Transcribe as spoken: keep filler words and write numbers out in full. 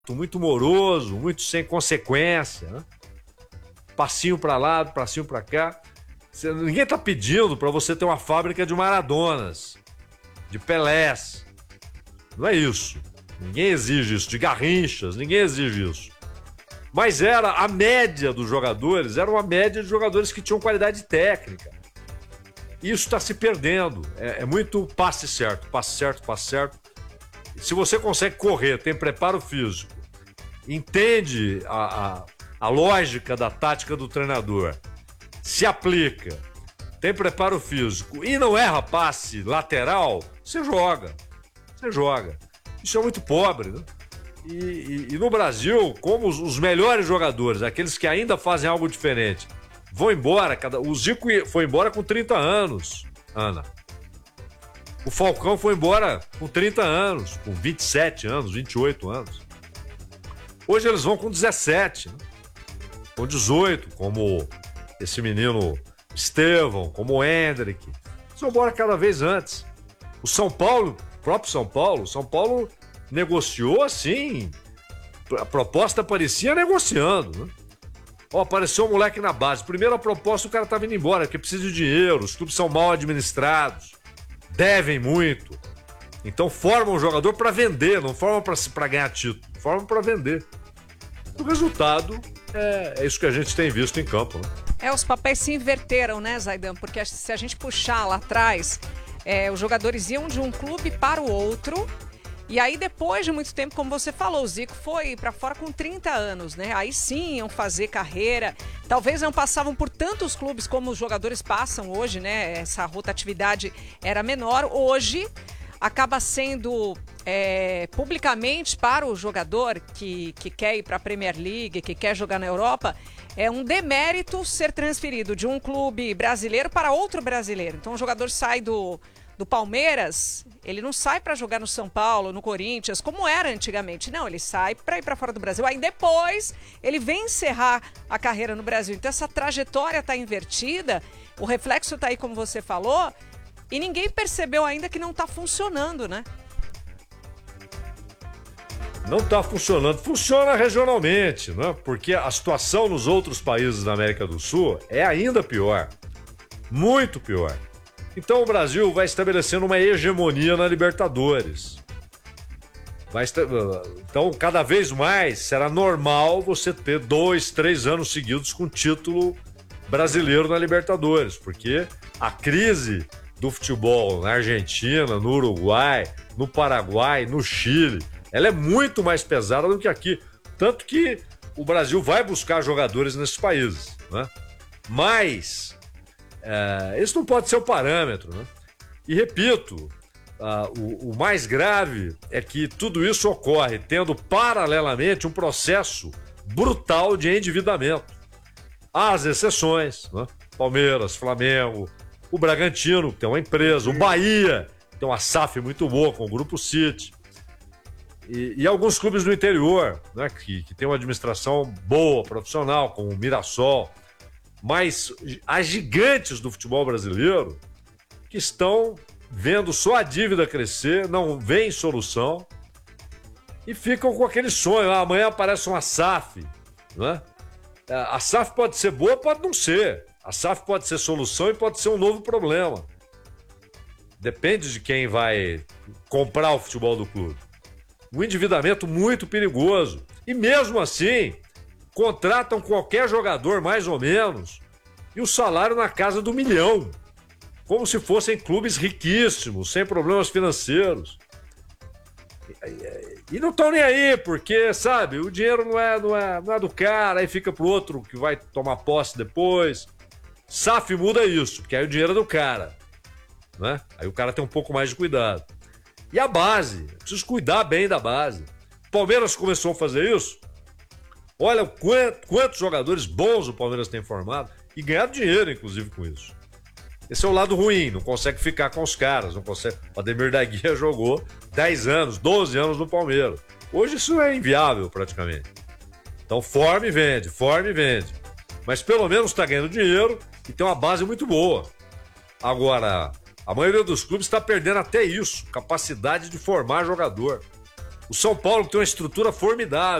muito moroso, muito sem consequência, né? Passinho para lá, passinho para cá. Você, ninguém tá pedindo para você ter uma fábrica de Maradonas, de Pelés. Não é isso. Ninguém exige isso. De Garrinchas, ninguém exige isso. Mas era a média dos jogadores, era uma média de jogadores que tinham qualidade técnica. Isso está se perdendo. É, é muito passe certo, passe certo, passe certo. Se você consegue correr, tem preparo físico, entende a, a, a lógica da tática do treinador, se aplica, tem preparo físico e não erra passe lateral, você joga. Você joga. Isso é muito pobre, né? E, e, e no Brasil, como os, os melhores jogadores, aqueles que ainda fazem algo diferente, vão embora. Cada... O Zico foi embora com trinta anos, Ana. O Falcão foi embora com trinta anos, com vinte e sete anos, vinte e oito anos. Hoje eles vão com dezessete, né? Com dezoito, como esse menino Estevão, como o Hendrick. Eles vão embora cada vez antes. O São Paulo, o próprio São Paulo, São Paulo negociou assim. A proposta parecia negociando, né? Ó, apareceu um moleque na base. Primeira proposta, o cara tá vindo embora, porque precisa de dinheiro, os clubes são mal administrados, devem muito. Então formam um jogador para vender, não formam para ganhar título, formam para vender. O resultado é, é isso que a gente tem visto em campo, né? É, os papéis se inverteram, né, Zaidan? Porque se a gente puxar lá atrás, é, os jogadores iam de um clube para o outro. E aí, depois de muito tempo, como você falou, o Zico foi para fora com trinta anos, né? Aí sim iam fazer carreira. Talvez não passavam por tantos clubes como os jogadores passam hoje, né? Essa rotatividade era menor. Hoje, acaba sendo é, publicamente para o jogador que, que quer ir para a Premier League, que quer jogar na Europa, é um demérito ser transferido de um clube brasileiro para outro brasileiro. Então, o jogador sai do... do Palmeiras, ele não sai para jogar no São Paulo, no Corinthians, como era antigamente. Não, ele sai para ir para fora do Brasil. Aí depois ele vem encerrar a carreira no Brasil. Então essa trajetória está invertida, o reflexo está aí, como você falou, e ninguém percebeu ainda que não está funcionando, né? Não está funcionando. Funciona regionalmente, né? Porque a situação nos outros países da América do Sul é ainda pior. Muito pior. Então o Brasil vai estabelecendo uma hegemonia na Libertadores. Vai esta... Então, cada vez mais será normal você ter dois, três anos seguidos com título brasileiro na Libertadores, porque a crise do futebol na Argentina, no Uruguai, no Paraguai, no Chile, ela é muito mais pesada do que aqui. Tanto que o Brasil vai buscar jogadores nesses países, né? Mas... É, esse não pode ser o parâmetro, né? E repito, uh, o, o mais grave é que tudo isso ocorre tendo paralelamente um processo brutal de endividamento. Há as exceções, né? Palmeiras, Flamengo, o Bragantino, que tem uma empresa, o Bahia, que tem uma S A F muito boa com o Grupo City, e, e alguns clubes do interior, né? que, que tem uma administração boa, profissional, como o Mirassol. Mas as gigantes do futebol brasileiro que estão vendo só a dívida crescer, não veem solução e ficam com aquele sonho. Ah, amanhã aparece uma S A F, né? A S A F pode ser boa, pode não ser. A S A F pode ser solução e pode ser um novo problema. Depende de quem vai comprar o futebol do clube. Um endividamento muito perigoso. E mesmo assim... contratam qualquer jogador, mais ou menos, e o salário na casa do milhão. Como se fossem clubes riquíssimos, sem problemas financeiros. E não estão nem aí, porque, sabe, o dinheiro não é, não é, não é do cara, aí fica pro outro que vai tomar posse depois. S A F muda isso, porque aí o dinheiro é do cara, né? Aí o cara tem um pouco mais de cuidado. E a base, preciso cuidar bem da base. Palmeiras começou a fazer isso. Olha quantos, quantos jogadores bons o Palmeiras tem formado e ganhado dinheiro, inclusive, com isso. Esse é o lado ruim, não consegue ficar com os caras, não consegue. O Ademir da Guia jogou dez anos, doze anos no Palmeiras. Hoje isso é inviável, praticamente. Então forma e vende, forma e vende. Mas pelo menos está ganhando dinheiro e tem uma base muito boa. Agora, a maioria dos clubes está perdendo até isso, capacidade de formar jogador. O São Paulo tem uma estrutura formidável.